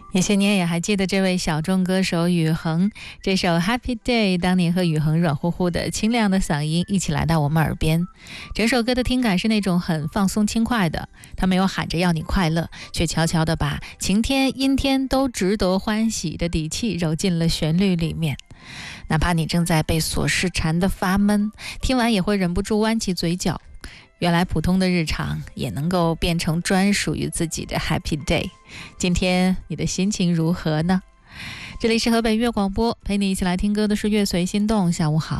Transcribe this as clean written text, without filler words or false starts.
也许你也还记得这位小众歌手宇恒，这首 Happy Day 当年和宇恒软乎乎的清亮的嗓音一起来到我们耳边。整首歌的听感是那种很放松轻快的，他没有喊着要你快乐，却悄悄地把晴天阴天都值得欢喜的底气揉进了旋律里面。哪怕你正在被琐事缠得发闷，听完也会忍不住弯起嘴角。原来普通的日常也能够变成专属于自己的 Happy Day。 今天你的心情如何呢？这里是河北悦广播，陪你一起来听歌的是乐随心动。下午好。